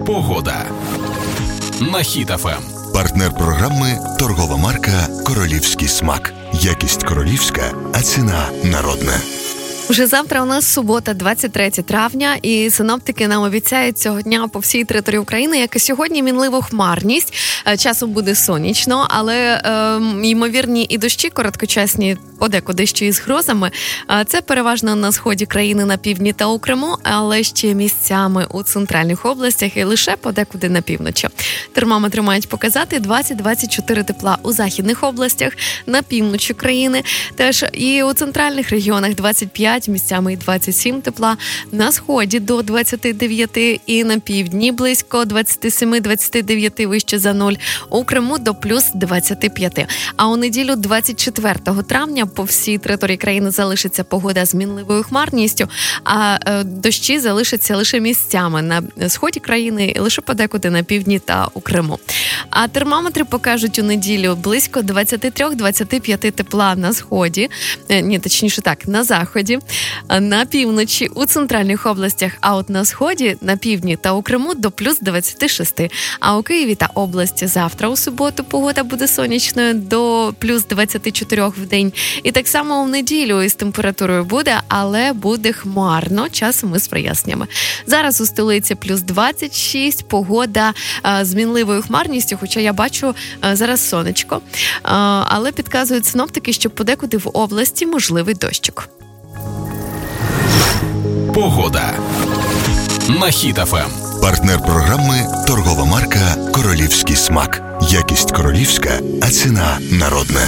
Погода на Хіт ФМ. Партнер програми – торгова марка «Королівський смак». Якість королівська, а ціна народна. Вже завтра у нас субота, 23 травня, і синоптики нам обіцяють цього дня по всій території України, як і сьогодні, мінливу хмарність. Часом буде сонячно, але ймовірні і дощі короткочасні, подекуди ще із грозами. Це переважно на сході країни, на півдні та у Криму, але ще місцями у центральних областях і лише подекуди на півночі. Термометри мають показати 20-24 тепла у західних областях, на півночі країни, теж і у центральних регіонах 25, місцями і 27 тепла, на сході до 29 і на півдні близько 27-29 вище за 0, у Криму до плюс 25. А у неділю 24 травня по всій території країни залишиться погода з мінливою хмарністю, а дощі залишаться лише місцями на сході країни і лише подекуди на півдні та у Криму. А термометри покажуть у неділю близько 23-25 тепла на сході, на заході, на півночі, у центральних областях, а от на сході, на півдні та у Криму до плюс 26. А у Києві та області завтра у суботу погода буде сонячною до плюс 24 в день. І так само у неділю із температурою буде, але буде хмарно, часом із проясненнями. Зараз у столиці плюс 26, погода з мінливою хмарністю, хоча я бачу зараз сонечко. Але підказують синоптики, що подекуди в області можливий дощик. Погода на Хіт ФМ. Партнер програми – торгова марка «Королівський смак». Якість королівська, а ціна народна.